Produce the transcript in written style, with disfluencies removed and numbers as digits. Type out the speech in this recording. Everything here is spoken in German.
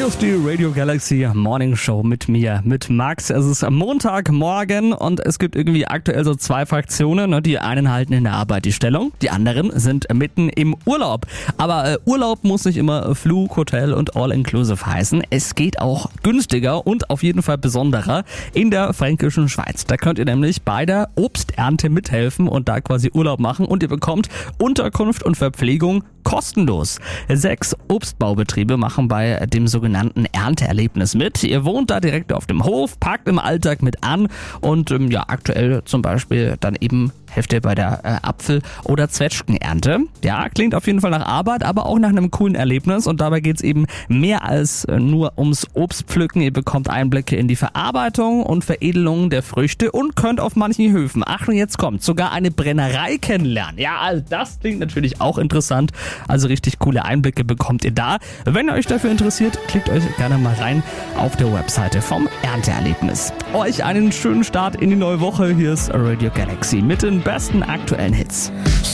Hier ist die Radio Galaxy Morning Show mit mir, mit Max. Es ist Montagmorgen und es gibt irgendwie aktuell so zwei Fraktionen. Ne? Die einen halten in der Arbeit die Stellung, die anderen sind mitten im Urlaub. Aber Urlaub muss nicht immer Flug, Hotel und All-Inclusive heißen. Es geht auch günstiger und auf jeden Fall besonderer in der fränkischen Schweiz. Da könnt ihr nämlich bei der Obsternte mithelfen und da quasi Urlaub machen und ihr bekommt Unterkunft und Verpflegung kostenlos. 6 Obstbaubetriebe machen bei dem sogenannten Ernteerlebnis mit. Ihr wohnt da direkt auf dem Hof, packt im Alltag mit an und aktuell zum Beispiel dann eben helft ihr bei der Apfel- oder Zwetschgenernte. Ja, klingt auf jeden Fall nach Arbeit, aber auch nach einem coolen Erlebnis und dabei geht's eben mehr als nur ums Obstpflücken. Ihr bekommt Einblicke in die Verarbeitung und Veredelung der Früchte und könnt auf manchen Höfen, Achtung, jetzt kommt, sogar eine Brennerei kennenlernen. Ja, also das klingt natürlich auch interessant. Also richtig coole Einblicke bekommt ihr da. Wenn ihr euch dafür interessiert, klickt euch gerne mal rein auf der Webseite vom Ernteerlebnis. Euch einen schönen Start in die neue Woche. Hier ist Radio Galaxy mit den besten aktuellen Hits.